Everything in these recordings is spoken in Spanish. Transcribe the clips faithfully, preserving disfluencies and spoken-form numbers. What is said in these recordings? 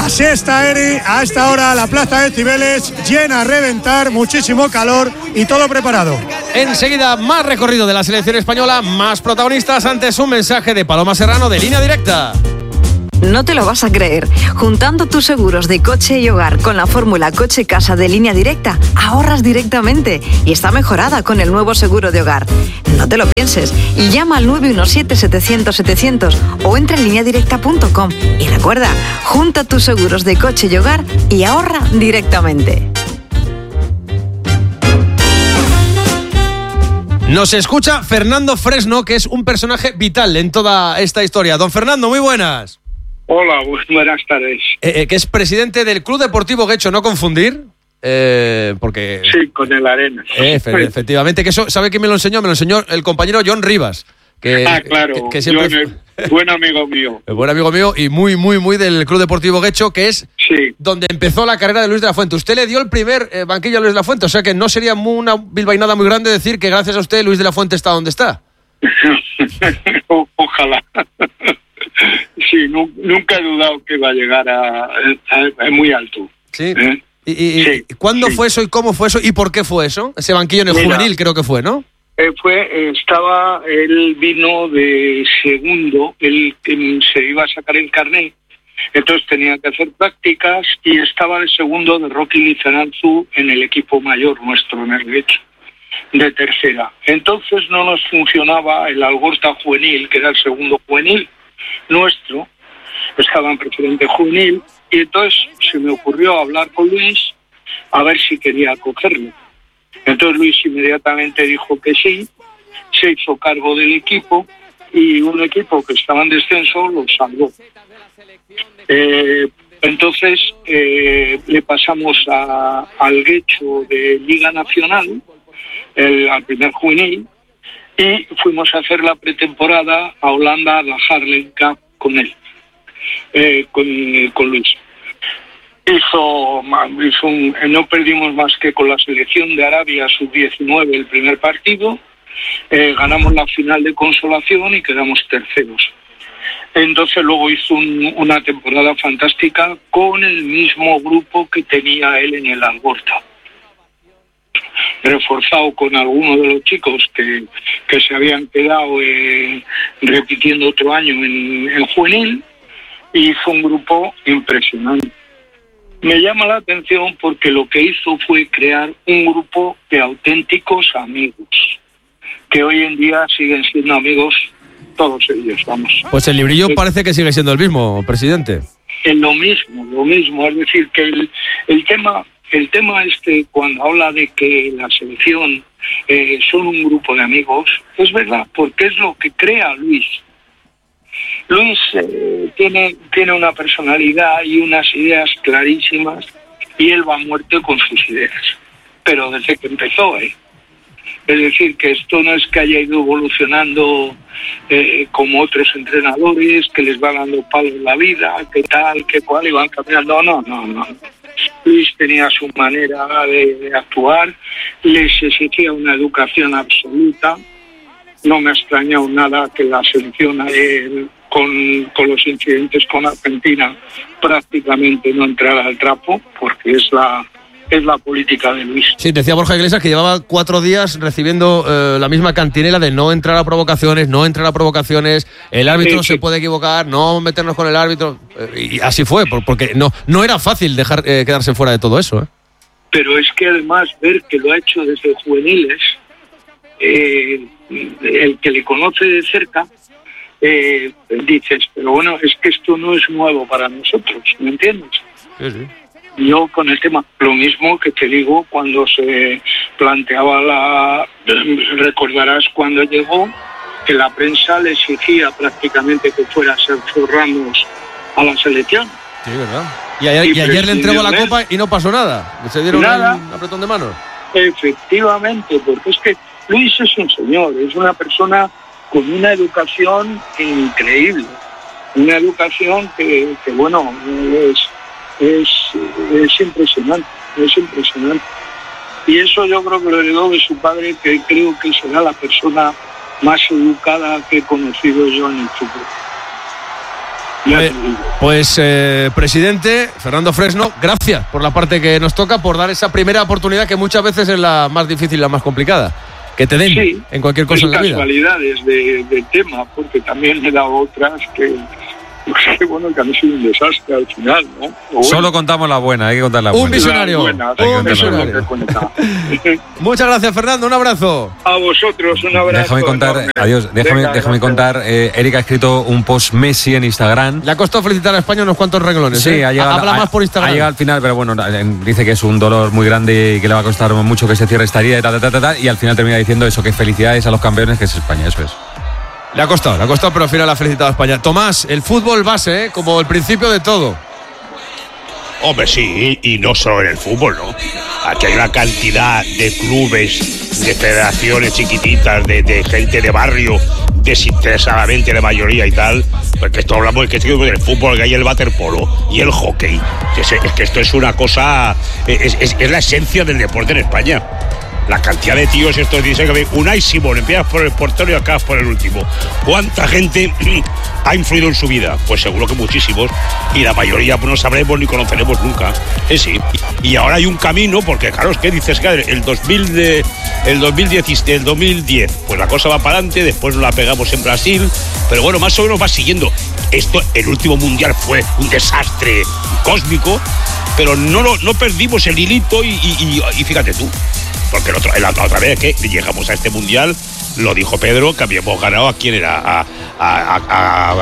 Así está, Eri, a esta hora la plaza de Cibeles llena a reventar, muchísimo calor y todo preparado. Enseguida más recorrido de la selección española, más protagonistas. Antes un mensaje de Paloma Serrano de Línea Directa. No te lo vas a creer. Juntando tus seguros de coche y hogar con la fórmula coche-casa de Línea Directa, ahorras directamente y está mejorada con el nuevo seguro de hogar. No te lo pienses y llama al nueve uno siete, setecientos, setecientos o entra en línea directa punto com. Y recuerda, junta tus seguros de coche y hogar y ahorra directamente. Nos escucha Fernando Fresno, que es un personaje vital en toda esta historia. Don Fernando, muy buenas. Hola, buenas tardes. Eh, eh, que es presidente del Club Deportivo Guecho, no confundir, eh, porque... Sí, con el Arena. Eh, efe- efectivamente, que eso, ¿sabe quién me lo enseñó? Me lo enseñó el compañero John Rivas. Que, ah, claro, que, que siempre John, es buen amigo mío. Buen amigo mío y muy, muy, muy del Club Deportivo Guecho, que es sí. donde empezó la carrera de Luis de la Fuente. Usted le dio el primer eh, banquillo a Luis de la Fuente, o sea que no sería muy, una bilbainada muy grande decir que gracias a usted Luis de la Fuente está donde está. o, ojalá. Sí, no, nunca he dudado que iba a llegar a, a, a muy alto. Sí. ¿Eh? ¿Y, y, sí, y cuándo sí. fue eso y cómo fue eso y por qué fue eso? Ese banquillo en el Mira, juvenil creo que fue, ¿no? Eh, fue, estaba, él vino de segundo, él que se iba a sacar el carnet, entonces tenía que hacer prácticas y estaba de segundo de Rocky Liceranzu en el equipo mayor nuestro, en el Guecho, de tercera. Entonces no nos funcionaba el Algorta juvenil, que era el segundo juvenil nuestro, estaba en preferente juvenil, y entonces se me ocurrió hablar con Luis a ver si quería cogerlo. Entonces Luis inmediatamente dijo que sí, se hizo cargo del equipo y un equipo que estaba en descenso lo salvó. Eh, entonces eh, le pasamos a, al Guecho de Liga Nacional, el, al primer juvenil, y fuimos a hacer la pretemporada a Holanda, a la Harlem Cup con él, eh, con, con Luis. Hizo, hizo un, no perdimos más que con la selección de Arabia sub diecinueve el primer partido, eh, ganamos la final de consolación y quedamos terceros. Entonces luego hizo un, una temporada fantástica con el mismo grupo que tenía él en el Algorta, reforzado con algunos de los chicos que, que se habían quedado eh, repitiendo otro año en, en juvenil, y hizo un grupo impresionante. Me llama la atención porque lo que hizo fue crear un grupo de auténticos amigos, que hoy en día siguen siendo amigos todos ellos, vamos. Pues el librillo parece que sigue siendo el mismo, presidente. Es lo mismo, lo mismo, es decir, que el, el tema... El tema este, cuando habla de que la selección eh, son un grupo de amigos, es verdad, porque es lo que crea Luis. Luis eh, tiene, tiene una personalidad y unas ideas clarísimas y él va a muerte con sus ideas, pero desde que empezó, ¿eh? Es decir, que esto no es que haya ido evolucionando eh, como otros entrenadores, que les va dando palos en la vida, que tal, que cual, y van cambiando. No, no, no. Luis tenía su manera de, de actuar, les exigía una educación absoluta. No me ha extrañado nada que la selección eh, con, con los incidentes con Argentina prácticamente no entrara al trapo, porque es la... es la política de Luis. Sí, decía Borja Iglesias que llevaba cuatro días recibiendo eh, la misma cantinela de no entrar a provocaciones, no entrar a provocaciones, el árbitro sí, se sí. puede equivocar, no meternos con el árbitro. Eh, y así fue, porque no, no era fácil dejar eh, quedarse fuera de todo eso. ¿eh? Pero es que además ver que lo ha hecho desde juveniles, eh, el que le conoce de cerca, eh, dices, pero bueno, es que esto no es nuevo para nosotros, ¿me entiendes? Sí, sí. Yo con el tema, lo mismo que te digo cuando se planteaba la... Recordarás cuando llegó que la prensa le exigía prácticamente que fuera Sergio Ramos a la selección. Sí, ¿verdad? Y ayer, y y ayer le entregó la copa y no pasó nada. Se dieron nada. Un apretón de manos. Efectivamente, porque es que Luis es un señor, es una persona con una educación increíble. Una educación que, que bueno, es... Es, es impresionante, es impresionante. Y eso yo creo que lo heredó de su padre, que creo que será la persona más educada que he conocido yo en el fútbol. Eh, pues, eh, presidente Fernando Fresno, gracias por la parte que nos toca, por dar esa primera oportunidad que muchas veces es la más difícil, la más complicada. Que te den sí, en cualquier cosa en la vida. Casualidades de, de tema, porque también he dado otras que, que bueno, que han sido un desastre al final, ¿no? Bueno. Solo contamos la buena, hay que contar la buena. Un visionario. Buena, un visionario. Muchas gracias, Fernando, un abrazo. A vosotros, un abrazo. Déjame contar, enorme. adiós, déjame, Venga, déjame contar, eh, Eric ha escrito un post Messi en Instagram. Le ha costado felicitar a España unos cuantos renglones. Sí, ¿eh? ha llegado, habla ha, más por Instagram. Ha llegado al final, pero bueno, dice que es un dolor muy grande y que le va a costar mucho que se cierre esta herida y tal, tal, tal, tal, y al final termina diciendo eso, que felicidades a los campeones, que es España, eso es. Le ha costado, le ha costado, pero al final ha felicitado a España. Tomás, el fútbol base, ¿eh? Como el principio de todo. Hombre, sí, y no solo en el fútbol, ¿no? Aquí hay una cantidad de clubes, de federaciones chiquititas, de, de gente de barrio, desinteresadamente la mayoría y tal, porque esto hablamos de que del fútbol, que hay el waterpolo y el hockey, que es, es que esto es una cosa, es, es, es la esencia del deporte en España. La cantidad de tíos estos dicen que Unai Simón, empiezas por el portero y acabas por el último. ¿Cuánta gente ha influido en su vida? Pues seguro que muchísimos, y la mayoría no sabremos ni conoceremos nunca. Eh, sí. Y ahora hay un camino, porque claro, es que dices que el dos mil de, el dos mil diez, el dos mil diez, pues la cosa va para adelante, después nos la pegamos en Brasil, pero bueno, más o menos va siguiendo. Esto, el último mundial fue un desastre cósmico, pero no, no, no perdimos el hilito y, y, y, y fíjate tú. Porque el otro, la otra vez que llegamos a este mundial, lo dijo Pedro, que habíamos ganado a quién era, a, a, a, a,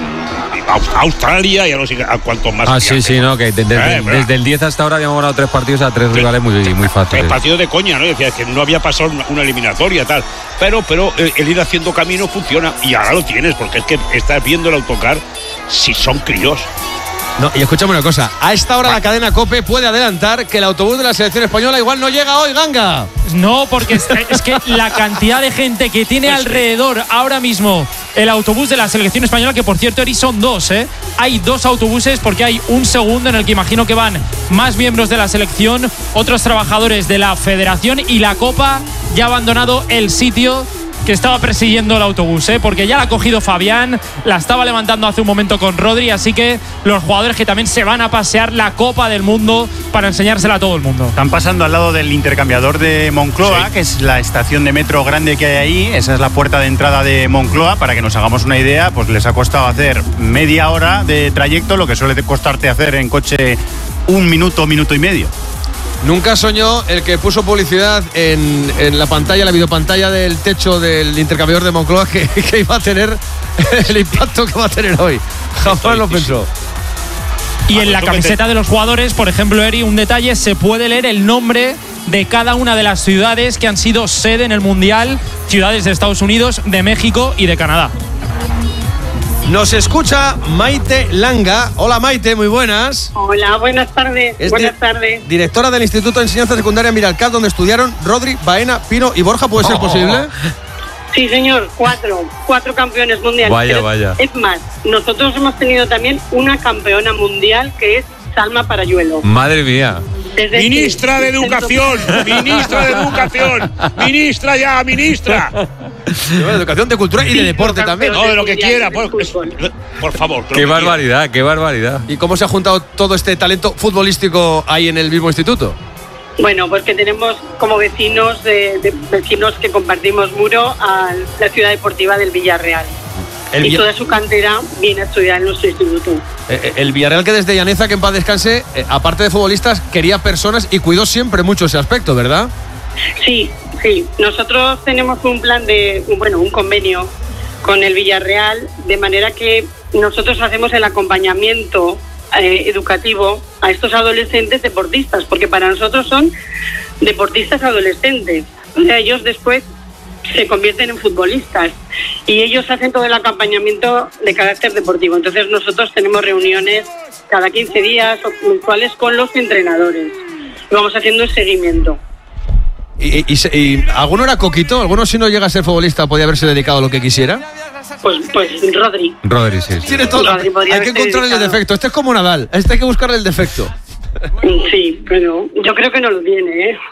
a Australia y a no sé a cuántos más. Ah, sí, sí, no, que de, de, eh, desde el diez hasta ahora habíamos ganado tres partidos a tres, tres rivales muy, muy fáciles. Tres partidos de coña, ¿no? Decía que no había pasado una, una eliminatoria tal. Pero, pero el, el ir haciendo camino funciona, y ahora lo tienes, porque es que estás viendo el autocar si son críos. No, y escúchame una cosa, a esta hora la cadena COPE puede adelantar que el autobús de la selección española igual no llega hoy, Ganga. No, porque es, es que la cantidad de gente que tiene alrededor ahora mismo el autobús de la selección española, que por cierto, Eri, son dos, ¿eh? Hay dos autobuses porque hay un segundo en el que imagino que van más miembros de la selección, otros trabajadores de la federación, y la Copa ya ha abandonado el sitio que estaba persiguiendo el autobús, ¿eh? Porque ya la ha cogido Fabián, la estaba levantando hace un momento con Rodri, así que los jugadores que también se van a pasear la Copa del Mundo para enseñársela a todo el mundo. Están pasando al lado del intercambiador de Moncloa, sí, que es la estación de metro grande que hay ahí. Esa es la puerta de entrada de Moncloa. Para que nos hagamos una idea, pues les ha costado hacer media hora de trayecto, lo que suele costarte hacer en coche un minuto, minuto y medio. Nunca soñó el que puso publicidad en, en la pantalla, la videopantalla del techo del intercambiador de Moncloa, que, que iba a tener el impacto que va a tener hoy. Jamás lo pensó. Y en la camiseta de los jugadores, por ejemplo, Eri, un detalle, se puede leer el nombre de cada una de las ciudades que han sido sede en el Mundial, ciudades de Estados Unidos, de México y de Canadá. Nos escucha Maite Langa. Hola, Maite, muy buenas. Hola, buenas tardes. Es buenas di- tardes. Directora del Instituto de Enseñanza Secundaria Miralcaz, donde estudiaron Rodri, Baena, Pino y Borja. ¿Puede ser Oh. posible? Sí, señor, cuatro, cuatro campeones mundiales. Vaya, Pero vaya. Es más, nosotros hemos tenido también una campeona mundial, que es Salma Parayuelo. Madre mía. Desde Ministra de Educación, ministra de Educación, ministra ya, ministra. De educación, de cultura y de deporte también. No, de lo que quiera, por, por favor. Qué barbaridad, qué barbaridad. ¿Y cómo se ha juntado todo este talento futbolístico ahí en el mismo instituto? Bueno, pues que tenemos como vecinos, de, de vecinos que compartimos muro, a la ciudad deportiva del Villarreal. El, y Villa- toda su cantera viene a estudiar en nuestro instituto. eh, el Villarreal, que desde Llaneza, que en paz descanse, eh, aparte de futbolistas, quería personas y cuidó siempre mucho ese aspecto, ¿verdad? Sí, sí. Nosotros tenemos un plan de, bueno, un convenio con el Villarreal, de manera que nosotros hacemos el acompañamiento eh, educativo a estos adolescentes deportistas, porque para nosotros son deportistas adolescentes. O sea, ellos después se convierten en futbolistas y ellos hacen todo el acompañamiento de carácter deportivo. Entonces nosotros tenemos reuniones cada quince días o mensuales con los entrenadores. Y vamos haciendo el seguimiento. ¿Y, y, y, y alguno era coquito? ¿Alguno, si no llega a ser futbolista, podía haberse dedicado a lo que quisiera? Pues, pues Rodri. Rodri, sí. sí. Tiene todo. Rodri podría Hay que haberse encontrarle el dedicado. defecto. Este es como Nadal. Este hay que buscarle el defecto. Sí, pero yo creo que no lo tiene, ¿eh?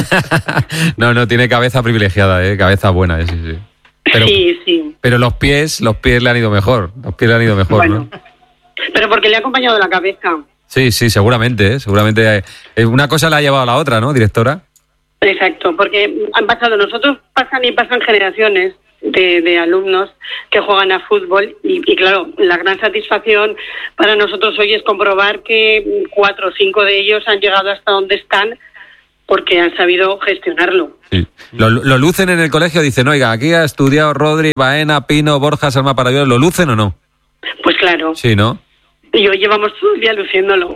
No, no, tiene cabeza privilegiada, ¿eh? Cabeza buena, eh, sí, sí. Pero, sí, sí. pero los pies, los pies le han ido mejor. Los pies le han ido mejor, Bueno, ¿no? Pero porque le ha acompañado la cabeza. Sí, sí, seguramente, ¿eh? Seguramente eh, una cosa la ha llevado a la otra, ¿no, directora? Exacto, porque han pasado, nosotros pasan y pasan generaciones de, de alumnos que juegan a fútbol y, y claro, la gran satisfacción para nosotros hoy es comprobar que cuatro o cinco de ellos han llegado hasta donde están porque han sabido gestionarlo. Sí. Lo, lo lucen en el colegio, dicen, oiga, aquí ha estudiado Rodri, Baena, Pino, Borja, Salma Paradios, ¿lo lucen o no? Pues claro. Sí, ¿no? Y hoy llevamos todo el día luciéndolo.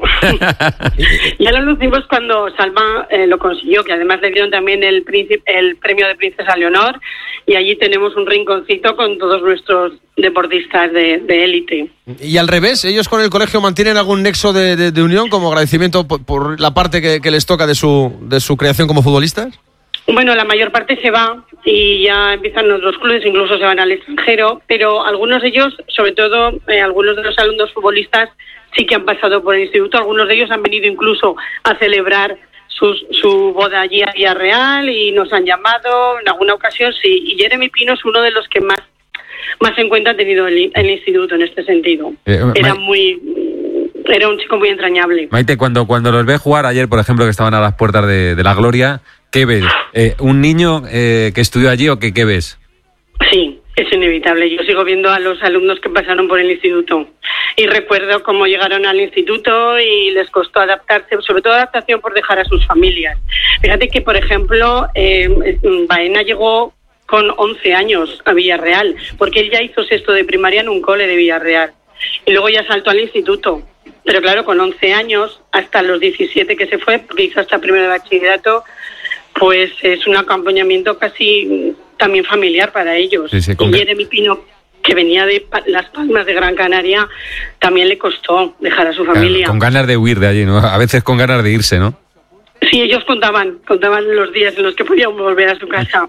Ya lo lucimos cuando Salma eh, lo consiguió, que además le dieron también el, príncipe, el premio de Princesa Leonor, y allí tenemos un rinconcito con todos nuestros deportistas de, de élite. Y al revés, ¿ellos con el colegio mantienen algún nexo de, de, de unión como agradecimiento por, por la parte que, que les toca de su, de su creación como futbolistas? Bueno, la mayor parte se va y ya empiezan otros clubes, incluso se van al extranjero, pero algunos de ellos, sobre todo eh, algunos de los alumnos futbolistas, sí que han pasado por el instituto. Algunos de ellos han venido incluso a celebrar sus, su boda allí a Villarreal y nos han llamado en alguna ocasión, sí. Y Jeremy Pino es uno de los que más, más en cuenta ha tenido el, el instituto en este sentido. Eh, Era muy... Era un chico muy entrañable. Maite, cuando, cuando los ves jugar ayer, por ejemplo, que estaban a las puertas de, de la gloria, ¿qué ves? Eh, ¿Un niño eh, que estudió allí o qué, qué ves? Sí, es inevitable. Yo sigo viendo a los alumnos que pasaron por el instituto y recuerdo cómo llegaron al instituto y les costó adaptarse, sobre todo adaptación por dejar a sus familias. Fíjate que, por ejemplo, eh, Baena llegó con once años a Villarreal, porque él ya hizo sexto de primaria en un cole de Villarreal y luego ya saltó al instituto. Pero claro, con once años, hasta los diecisiete que se fue, porque hizo hasta primero de bachillerato, pues es un acompañamiento casi también familiar para ellos. Sí, sí, y Jeremy Pino, que venía de Las Palmas de Gran Canaria, también le costó dejar a su familia. Claro, con ganas de huir de allí, ¿no? A veces con ganas de irse, ¿no? Sí, ellos contaban, contaban los días en los que podían volver a su casa.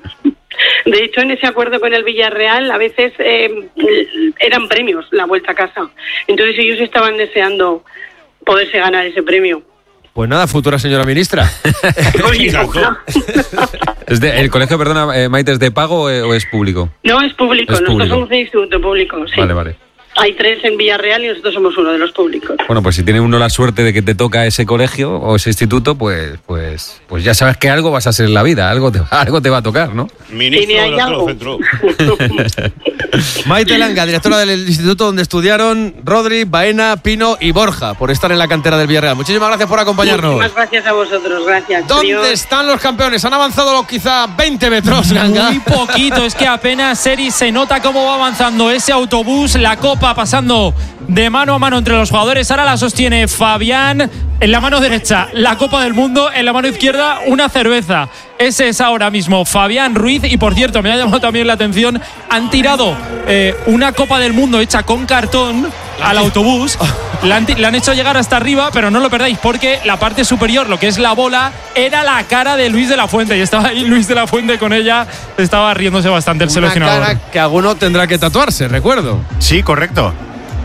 De hecho, en ese acuerdo con el Villarreal, a veces eh, eran premios la vuelta a casa. Entonces ellos estaban deseando poderse ganar ese premio. Pues nada, futura señora ministra. ¿Es de, ¿El colegio, perdona, eh, Maite, es de pago o es público? No, es público. Es Nosotros público. somos un instituto público, sí. Vale, vale. Hay tres en Villarreal y nosotros somos uno de los públicos. Bueno, pues si tiene uno la suerte de que te toca ese colegio o ese instituto, pues pues pues ya sabes que algo vas a ser en la vida, algo te, algo te va a tocar, ¿no? Ministro de los centros. Maite Langa, directora del instituto donde estudiaron Rodri, Baena, Pino y Borja, por estar en la cantera del Villarreal. Muchísimas gracias por acompañarnos. Muchísimas gracias a vosotros, gracias. ¿Dónde Adiós. están los campeones? Han avanzado quizá veinte metros, Langa. Muy poquito, es que apenas, Seri, se nota cómo va avanzando ese autobús, la copa pasando de mano a mano entre los jugadores. Ahora la sostiene Fabián en la mano derecha, la Copa del Mundo, en la mano izquierda una cerveza. Ese es ahora mismo Fabián Ruiz. Y por cierto, me ha llamado también la atención, han tirado eh, una Copa del Mundo hecha con cartón al autobús. La han, la han hecho llegar hasta arriba, pero no lo perdáis porque la parte superior, lo que es la bola, era la cara de Luis de la Fuente. Y estaba ahí Luis de la Fuente con ella, estaba riéndose bastante el Una seleccionador. cara que alguno tendrá que tatuarse, recuerdo. Sí, correcto.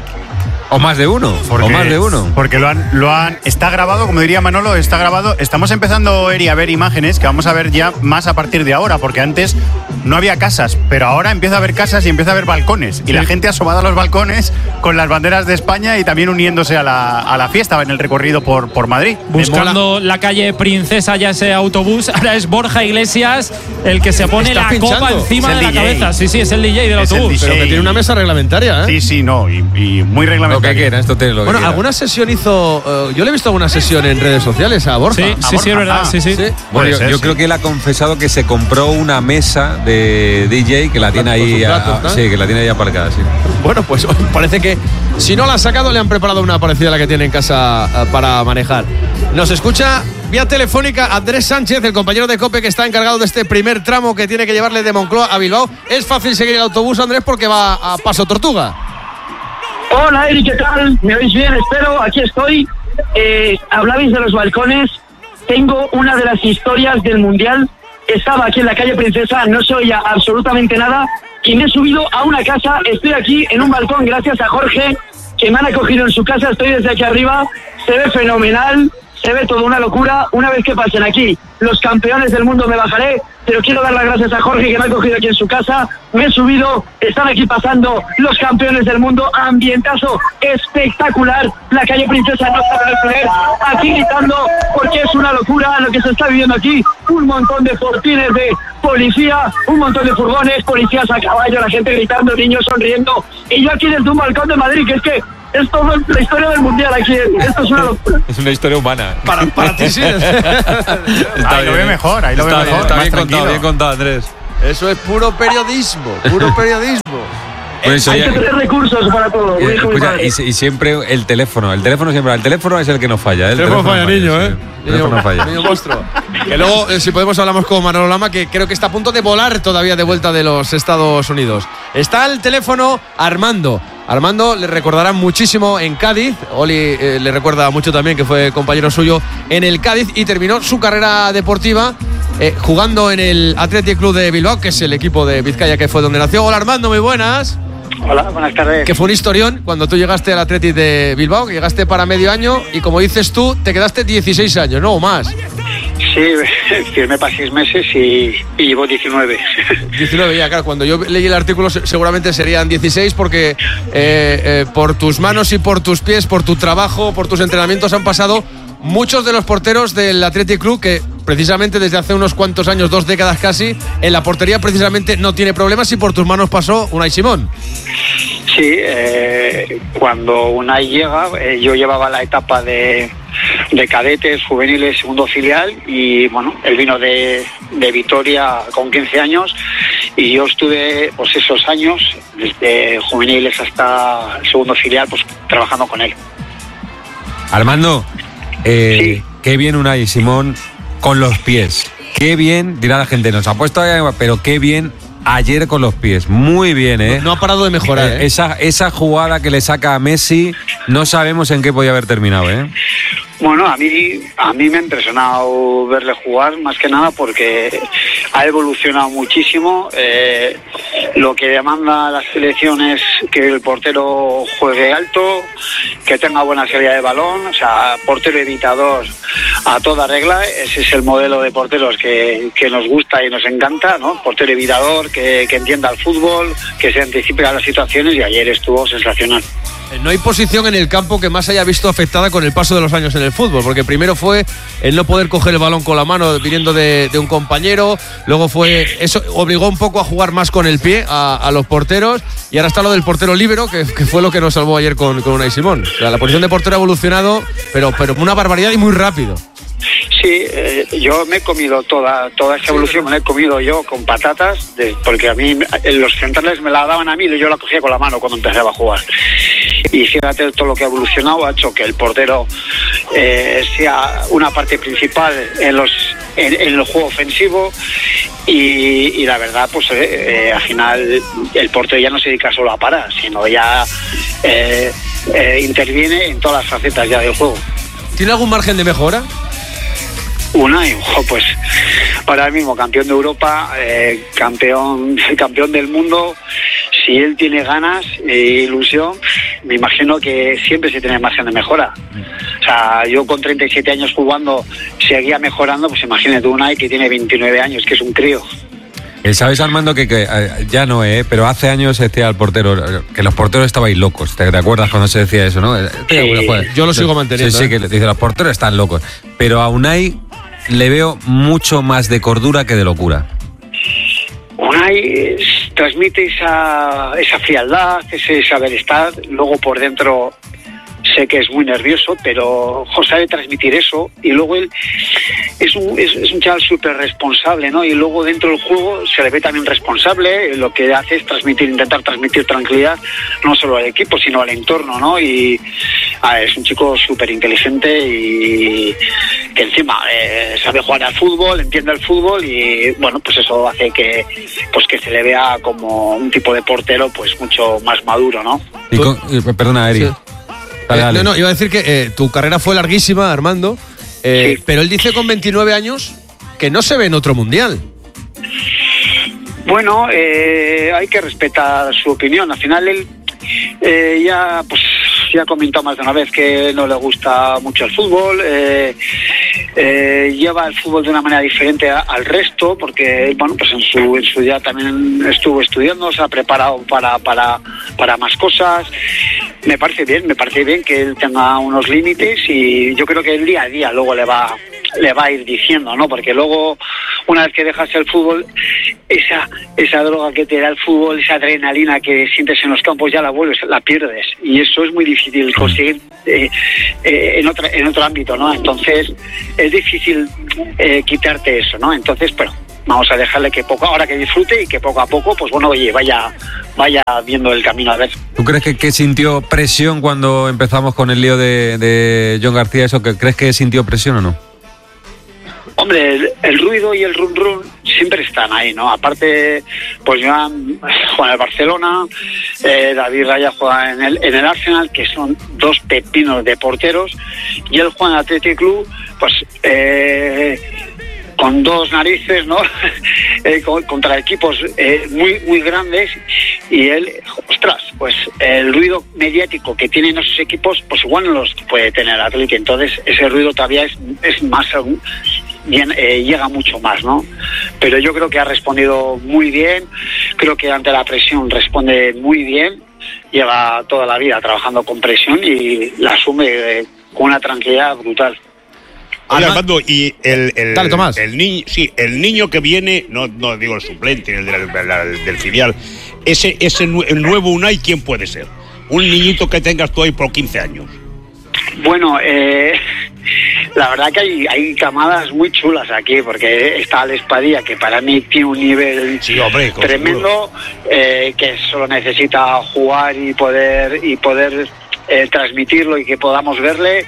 O más de uno, Porque, o más de uno. Porque lo han, lo han, está grabado, como diría Manolo, está grabado. Estamos empezando, Eri, a ver imágenes que vamos a ver ya más a partir de ahora, porque antes no había casas, pero ahora empieza a haber casas y empieza a haber balcones. Y la gente asomada a los balcones con las banderas de España y también uniéndose a la, a la fiesta en el recorrido por, por Madrid. Buscando la calle Princesa, ya ese autobús. Ahora es Borja Iglesias el que se pone Está la pinchando. copa encima Es el de la D J. cabeza. Sí, sí, es el D J del Es el autobús. D J. Pero que tiene una mesa reglamentaria, ¿eh? Sí, sí, no, y, y muy Lo reglamentario. que quiera, esto tiene lo que Bueno, quiera. alguna sesión hizo. Uh, yo le he visto alguna sesión en redes sociales a Borja. Sí, A sí, Borja. sí, es verdad. Ah, sí, sí. sí. Bueno, Puede yo, ser, yo sí. creo que él ha confesado que se compró una mesa de D J que la tiene Con sus ahí, platos, a- ¿no? sí, que la tiene ahí aparcada, sí. Bueno, pues parece que si no la ha sacado, le han preparado una parecida a la que tiene en casa uh, para manejar. Nos escucha vía telefónica Andrés Sánchez, el compañero de COPE que está encargado de este primer tramo que tiene que llevarle de Moncloa a Bilbao. Es fácil seguir el autobús, Andrés, porque va a paso tortuga. Hola, Eri, ¿qué tal? ¿Me oís bien? Espero, aquí estoy. Eh, hablabais de los balcones. Tengo una de las historias del Mundial. Estaba aquí en la calle Princesa, no se oía absolutamente nada y me he subido a una casa. Estoy aquí en un balcón gracias a Jorge, que me han acogido en su casa. Estoy desde aquí arriba, se ve fenomenal, se ve todo una locura. Una vez que pasen aquí los campeones del mundo me bajaré, pero quiero dar las gracias a Jorge que me ha cogido aquí en su casa, me he subido, están aquí pasando los campeones del mundo, ambientazo espectacular, la calle Princesa no sabe creer, aquí gritando porque es una locura lo que se está viviendo aquí, un montón de fortines de policía, un montón de furgones, policías a caballo, la gente gritando, niños sonriendo, y yo aquí desde un balcón de Madrid, que es que es todo la historia del mundial aquí, esto es una locura. Es una historia humana. Para, para ti sí. Ahí lo ve mejor, ahí lo ve Está mejor. bien, está más bien contado, tranquilo. bien contado, Andrés. Eso es puro periodismo, puro periodismo. Pues eso Hay ya- que tener recursos para todo. Eh, me dijo mi escucha, padre. y, y siempre el teléfono, el teléfono siempre, el teléfono es el que nos falla. ¿eh? El teléfono falla, niño, sí. ¿eh? El teléfono Niño- falla. niño monstruo. Que luego, eh, si podemos, hablamos con Manolo Lama, que creo que está a punto de volar todavía de vuelta de los Estados Unidos. Está al teléfono Armando. Armando le recordará muchísimo en Cádiz. Oli eh, le recuerda mucho también que fue compañero suyo en el Cádiz y terminó su carrera deportiva eh, jugando en el Athletic Club de Bilbao, que es el equipo de Vizcaya que fue donde nació. Hola Armando, muy buenas. Hola, buenas tardes. Que fue un historión cuando tú llegaste al Athletic de Bilbao, que llegaste para medio año y como dices tú, te quedaste dieciséis años, ¿no? O más. Sí, firmé para seis meses y, y llevo diecinueve. diecinueve ya, claro. Cuando yo leí el artículo se- seguramente serían dieciséis porque eh, eh, por tus manos y por tus pies, por tu trabajo, por tus entrenamientos han pasado muchos de los porteros del Athletic Club que precisamente desde hace unos cuantos años, dos décadas casi, en la portería precisamente no tiene problemas y por tus manos pasó Unai Simón. Sí, eh, cuando Unai llega, eh, yo llevaba la etapa de, de cadetes, juveniles, segundo filial y bueno, él vino de, de Vitoria con quince años y yo estuve pues esos años, desde juveniles hasta el segundo filial, pues trabajando con él. Armando, eh, qué bien Unai Simón con los pies. Qué bien, dirá la gente, nos ha puesto ahí, pero qué bien ayer con los pies. Muy bien, ¿eh? No, no ha parado de mejorar, ¿eh? Esa, esa jugada que le saca a Messi, no sabemos en qué podía haber terminado, ¿eh? Bueno, a mí, a mí me ha impresionado verle jugar, más que nada porque ha evolucionado muchísimo. Eh, lo que demanda la selección es que el portero juegue alto, que tenga buena salida de balón, o sea, portero evitador a toda regla. Ese es el modelo de porteros que, que nos gusta y nos encanta, ¿no? Portero evitador, que, que entienda el fútbol, que se anticipe a las situaciones y ayer estuvo sensacional. No hay posición en el campo que más haya visto afectada con el paso de los años en el fútbol, porque primero fue el no poder coger el balón con la mano viniendo de, de un compañero, luego fue eso obligó un poco a jugar más con el pie a, a los porteros y ahora está lo del portero líbero, que, que fue lo que nos salvó ayer con, con Unai Simón. O sea, la posición de portero ha evolucionado, pero, pero una barbaridad y muy rápido. Sí, eh, yo me he comido toda toda esa evolución, me la he comido yo con patatas, de, porque a mí eh, los centrales me la daban a mí y yo la cogía con la mano cuando empezaba a jugar. Y fíjate, todo lo que ha evolucionado ha hecho que el portero eh, sea una parte principal en los en, en el juego ofensivo y, y la verdad, pues eh, eh, al final el portero ya no se dedica solo a parar, sino ya eh, eh, interviene en todas las facetas ya del juego. ¿Tiene algún margen de mejora? Unai, ojo, pues para el mismo campeón de Europa, eh, campeón, campeón del mundo. Si él tiene ganas e ilusión, me imagino que siempre se tiene margen de mejora. O sea, yo con treinta y siete años jugando seguía mejorando, pues imagínate Unai que tiene veintinueve años, que es un crío. Eh, ¿Sabes, Armando, que, que eh, ya no, eh, pero hace años se decía al portero, eh, que los porteros estabais locos? ¿Te, te acuerdas cuando se decía eso, no? Eh, Sí, joder. yo lo sigo manteniendo, Sí, sí, ¿eh? que le dice, los porteros están locos. Pero a Unai le veo mucho más de cordura que de locura. Unai es- transmite esa, esa frialdad, ese saber estar, luego por dentro sé que es muy nervioso, pero jo, sabe transmitir eso y luego él es un, es, es un chaval súper responsable, ¿no? Y luego dentro del juego se le ve también responsable, lo que hace es transmitir, intentar transmitir tranquilidad no solo al equipo, sino al entorno, ¿no? Y ah, es un chico súper inteligente y que encima eh, sabe jugar al fútbol, entiende el fútbol y bueno, pues eso hace que pues que se le vea como un tipo de portero pues mucho más maduro, ¿no? Y con- y, perdona, Eri. Sí. Dale, Eh, dale. no, no, iba a decir que eh, tu carrera fue larguísima, Armando, eh, Sí. pero él dice con veintinueve años que no se ve en otro mundial. Bueno, eh, hay que respetar su opinión. Al final él eh, ya pues ya ha comentado más de una vez que no le gusta mucho el fútbol. Eh, eh, lleva el fútbol de una manera diferente a, al resto, porque bueno, pues en su, en su día también estuvo estudiando, se ha preparado para, para, para más cosas. Me parece bien, me parece bien que él tenga unos límites y yo creo que el día a día luego le va le va a ir diciendo, ¿no? Porque luego, una vez que dejas el fútbol, esa esa droga que te da el fútbol, esa adrenalina que sientes en los campos, ya la vuelves, la pierdes. Y eso es muy difícil conseguir eh, eh, en, otra, en otro ámbito, ¿no? Entonces, es difícil eh, quitarte eso, ¿no? Entonces, bueno, vamos a dejarle que poco, ahora que disfrute y que poco a poco, pues bueno, oye, vaya vaya viendo el camino a ver. ¿Tú crees que, que sintió presión cuando empezamos con el lío de, de John García? ¿Eso que crees que sintió presión o no? Hombre, el, el ruido y el run run siempre están ahí, ¿no? Aparte, pues Joan juega en el Barcelona, eh, David Raya juega en el, en el Arsenal, que son dos pepinos de porteros, y él juega en el Athletic Club, pues eh, con dos narices, ¿no? eh, con, contra equipos eh, muy muy grandes, y él, ostras, pues el ruido mediático que tienen esos equipos, pues igual no los puede tener el Athletic, entonces ese ruido todavía es, es más aún. Bien, eh, llega mucho más, ¿no? Pero yo creo que ha respondido muy bien, creo que ante la presión responde muy bien, lleva toda la vida trabajando con presión y la asume eh, con una tranquilidad brutal. Oye, Armando, y el, el, Dale, Tomás. el niño, sí, el niño que viene, no, no digo el suplente, el del, del, del filial, ese, ese el nuevo Unai, ¿quién puede ser? Un niñito que tengas tú ahí por quince años. Bueno, eh, la verdad que hay, hay camadas muy chulas aquí, porque está Alex Padilla, que para mí tiene un nivel sí, hombre, tremendo, eh, que solo necesita jugar y poder y poder eh, transmitirlo y que podamos verle.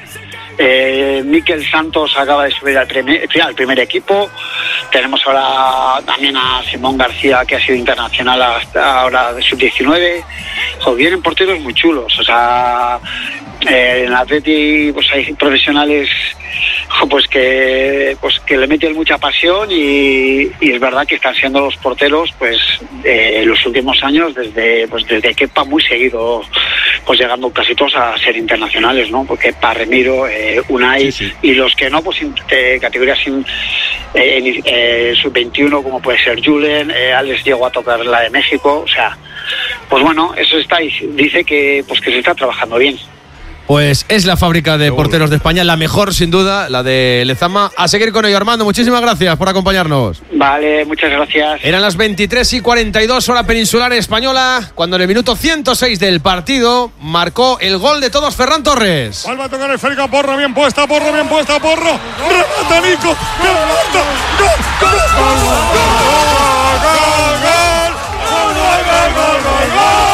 Eh, Mikel Santos acaba de subir al primer, al primer equipo. Tenemos ahora también a Simón García, que ha sido internacional hasta ahora de sub diecinueve. Jo, vienen porteros muy chulos, o sea, eh, en Atleti pues hay profesionales jo, pues que pues que le meten mucha pasión y, y es verdad que están siendo los porteros pues eh, los últimos años desde pues desde Kepa muy seguido, pues llegando casi todos a ser internacionales, ¿no? Porque Kepa, Remiro, eh, Unai sí, sí. Y los que no, pues de categorías sin, eh, eh, sub veintiuno, como puede ser Julen, eh, Alex llegó a tocar la de México, o sea, pues bueno, eso está ahí, dice que pues que se está trabajando bien. Pues es la fábrica de porteros de España, la mejor sin duda, la de Lezama. A seguir con ello, Armando, muchísimas gracias por acompañarnos. Vale, muchas gracias. Eran las veintitrés y cuarenta y dos hora peninsular española, cuando en el minuto ciento seis del partido marcó el gol de todos Ferran Torres. Vuelve a tocar el esférica, Porro bien puesta, Porro bien puesta, Porro. Remata Nico, remata, gol, gol, gol, gol, gol, gol, gol, gol, gol, gol.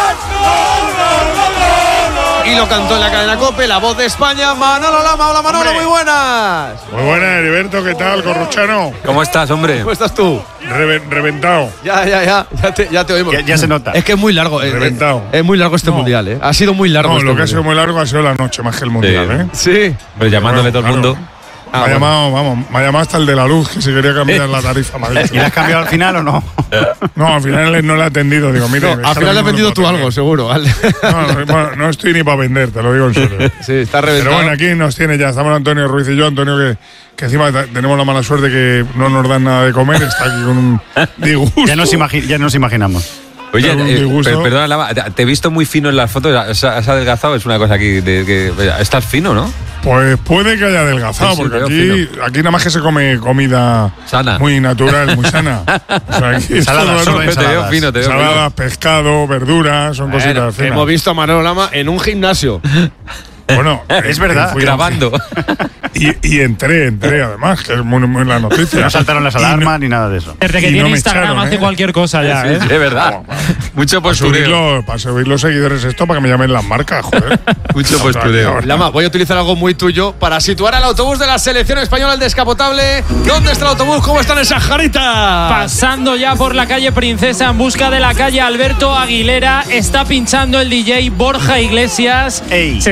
Y lo cantó en la cadena COPE, la voz de España, Manolo Lama. Hola Manolo, hombre. Muy buenas. Muy buenas, Heriberto, ¿qué tal, Corrochano? ¿Cómo estás, hombre? ¿Cómo estás tú? Reve- reventado. Ya, ya, ya, ya te, ya te oímos. Ya, ya se nota. Es que es muy largo. Reventado. Es, es muy largo este no. mundial, ¿eh? Ha sido muy largo. No, este lo que mundial. ha sido muy largo ha sido la noche, más que el mundial, sí. ¿eh? Sí. Pero llamándole claro, todo el mundo. Claro. Me, ha llamado, vamos, me ha llamado hasta el de la luz, que si quería cambiar la tarifa. ¿Y la has cambiado al final o no? No, al final no le he atendido. Digo, mire, No, al final le has vendido tú algo, seguro. ¿Vale? No, no, bueno, no estoy ni para vender, te lo digo en serio. Sí, está reventado. Pero bueno, aquí nos tiene ya, estamos Antonio Ruiz y yo. Antonio, que, que encima tenemos la mala suerte que no nos dan nada de comer, está aquí con un disgusto. Ya nos, imagi- ya nos imaginamos. Oye, eh, per- perdona, Lama, te he visto muy fino en las fotos. ¿Has, has adelgazado? Es una cosa aquí de que estás fino, ¿no? Pues puede que haya adelgazado, Sí, sí, porque veo aquí, fino. aquí nada más que se come comida Sana. muy natural, muy sana. O sea, aquí Ensaladas, esto, solo bueno, Te veo fino, te veo ensaladas, pescado, verduras, son Bueno, cositas finas. hemos visto a Manolo Lama en un gimnasio. Bueno, Es verdad, fui- grabando. Y, y entré, entré además, que es muy, muy la noticia. No saltaron las Y no- alarmas ni nada de eso. Desde que Y tiene no me Instagram echaron, hace ¿eh? cualquier cosa ya, Sí, ¿eh? sí, es verdad. Mucho Para subir, postureo. los, para subir los seguidores esto, para que me llamen las marcas, joder. Mucho O sea, postureo. ahora- Lama, voy a utilizar algo muy tuyo para situar al autobús de la selección española, el descapotable. ¿Dónde está el autobús? ¿Cómo están esas jaritas? Pasando ya por la calle Princesa en busca de la calle Alberto Aguilera, está pinchando el D J Borja Iglesias. Ey. Se están pasando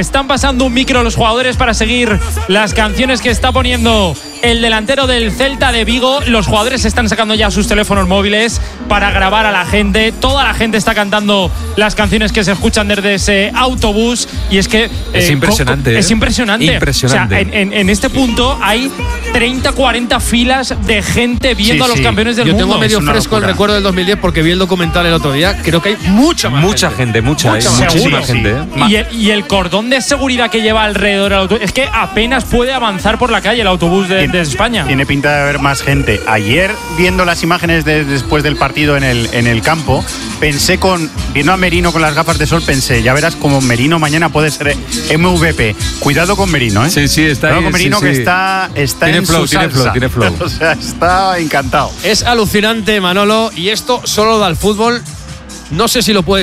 pasando un micro a los jugadores para seguir las canciones que está poniendo el delantero del Celta de Vigo. Los jugadores están sacando ya sus teléfonos móviles para grabar a la gente. Toda la gente está cantando las canciones que se escuchan desde ese autobús. Y es que… Es eh, impresionante. Co- es ¿eh? impresionante. Impresionante. O sea, en, en, en este punto hay treinta, cuarenta filas de gente viendo Sí, a los sí. campeones del Yo mundo. tengo medio es una fresco el locura. recuerdo del dos mil diez porque vi el documental el otro día. Creo que hay mucha más Mucha gente, mucha, Mucha ¿eh? más. muchísima Seguro, gente. ¿eh? Y el, y el cordón de seguridad que lleva alrededor del autobús, es que apenas puede avanzar por la calle el autobús de, de España. Tiene pinta de haber más gente. Ayer, viendo las imágenes de, después del partido en el, en el campo, pensé con… Viendo a Merino con las gafas de sol, pensé, ya verás como Merino mañana puede ser M V P. Cuidado con Merino, ¿eh? Sí, sí, está Cuidado ahí, con Merino sí, que sí. está, está Tiene en flow, su tiene salsa. flow, tiene flow. O sea, está encantado. Es alucinante, Manolo, y esto solo da al fútbol. No sé si lo puedes